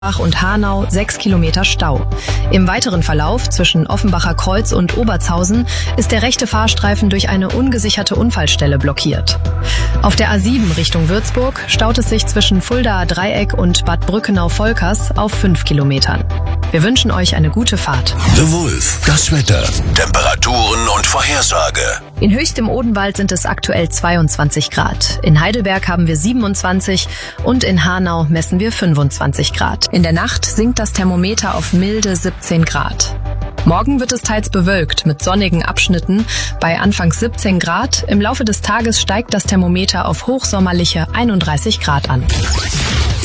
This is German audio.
und Hanau 6 Kilometer Stau. Im weiteren Verlauf zwischen Offenbacher Kreuz und Obertshausen ist der rechte Fahrstreifen durch eine ungesicherte Unfallstelle blockiert. Auf der A7 Richtung Würzburg staut es sich zwischen Fuldaer Dreieck und Bad Brückenau-Volkers auf 5 Kilometern. Wir wünschen euch eine gute Fahrt. The Wolf, das Wetter, Temperaturen und Vorhersage. In Höchst im Odenwald sind es aktuell 22 Grad. In Heidelberg haben wir 27 und in Hanau messen wir 25 Grad. In der Nacht sinkt das Thermometer auf milde 17 Grad. Morgen wird es teils bewölkt mit sonnigen Abschnitten bei anfangs 17 Grad. Im Laufe des Tages steigt das Thermometer auf hochsommerliche 31 Grad an.